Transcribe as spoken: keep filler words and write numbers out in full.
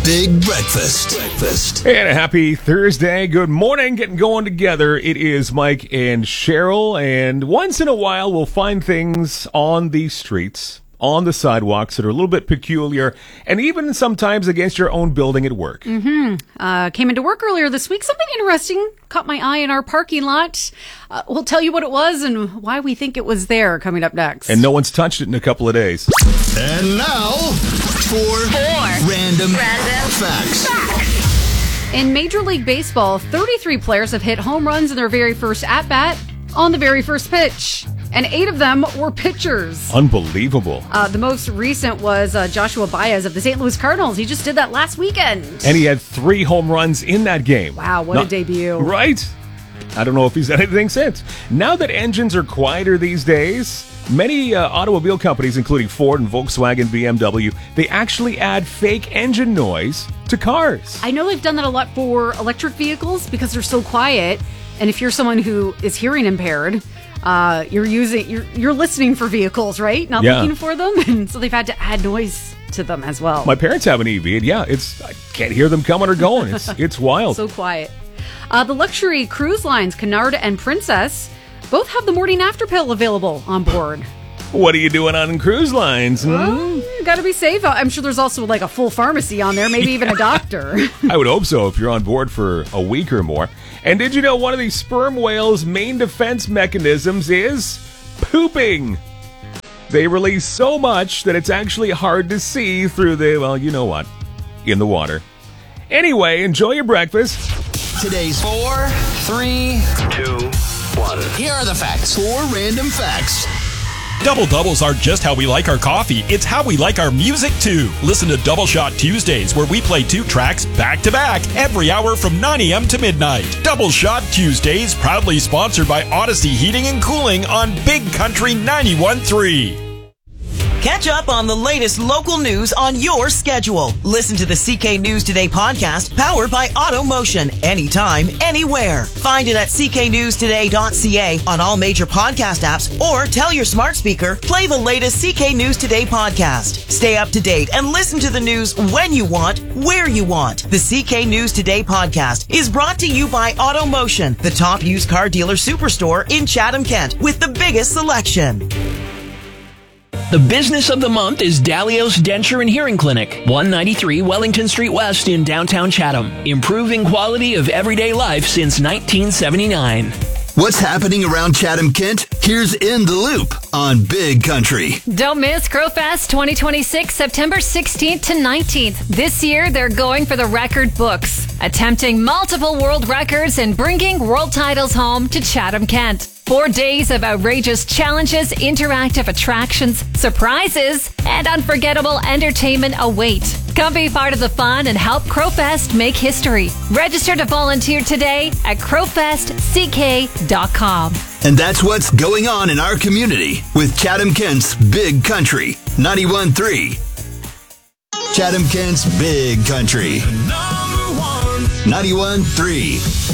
Big Breakfast. Breakfast. And a happy Thursday. Good morning. Getting going together. It is Mike and Cheryl. And once in a while, we'll find things on the streets, on the sidewalks that are a little bit peculiar, and even sometimes against your own building at work. Mm-hmm. Uh, came into work earlier this week. Something interesting caught my eye in our parking lot. Uh, we'll tell you what it was and why we think it was there coming up next. And no one's touched it in a couple of days. And now, for Four random, random facts. facts. In Major League Baseball, thirty-three players have hit home runs in their very first at-bat on the very first pitch. And eight of them were pitchers. Unbelievable. Uh, the most recent was uh, Joshua Baez of the Saint Louis Cardinals. He just did that last weekend. And he had three home runs in that game. Wow, what Not, a debut. Right? I don't know if he's done anything since. Now that engines are quieter these days, many uh, automobile companies, including Ford and Volkswagen, B M W, they actually add fake engine noise to cars. I know they've done that a lot for electric vehicles because they're so quiet. And if you're someone who is hearing impaired, uh, you're using you're you're listening for vehicles, right? Not Yeah. looking for them, and so they've had to add noise to them as well. My parents have an E V, and yeah, it's I can't hear them coming or going. It's it's wild. So quiet. Uh, the luxury cruise lines, Cunard and Princess, both have the morning after pill available on board. What are you doing on cruise lines? Hmm? Well, you gotta be safe. I'm sure there's also like a full pharmacy on there, maybe even a doctor. I would hope so if you're on board for a week or more. And did you know one of these sperm whales' main defense mechanisms is pooping? They release so much that it's actually hard to see through the, well, you know what, in the water. Anyway, enjoy your breakfast. Today's Four, three, two, one. here are the facts. Four random facts. Double doubles aren't just how we like our coffee, it's how we like our music too. Listen to Double Shot Tuesdays, where we play two tracks back to back every hour from nine a.m. to midnight. Double Shot Tuesdays, proudly sponsored by Odyssey Heating and Cooling on Big Country ninety-one point three. Catch up on the latest local news on your schedule. Listen to the C K News Today podcast, powered by AutoMotion, anytime, anywhere. Find it at c k news today dot c a on all major podcast apps, or tell your smart speaker, play the latest C K News Today podcast. Stay up to date and listen to the news when you want, where you want. The C K News Today podcast is brought to you by AutoMotion, the top used car dealer superstore in Chatham-Kent, with the biggest selection. The business of the month is Dalios Denture and Hearing Clinic, one ninety-three Wellington Street West in downtown Chatham, improving quality of everyday life since nineteen seventy-nine. What's happening around Chatham-Kent? Here's In the Loop on Big Country. Don't miss CrowFest twenty twenty-six, September sixteenth to nineteenth. This year, they're going for the record books, attempting multiple world records and bringing world titles home to Chatham-Kent. Four days of outrageous challenges, interactive attractions, surprises, and unforgettable entertainment await. Come be part of the fun and help CrowFest make history. Register to volunteer today at crowfest c k dot com. And that's what's going on in our community with Chatham-Kent's Big Country ninety-one point three. Chatham-Kent's Big Country ninety-one point three.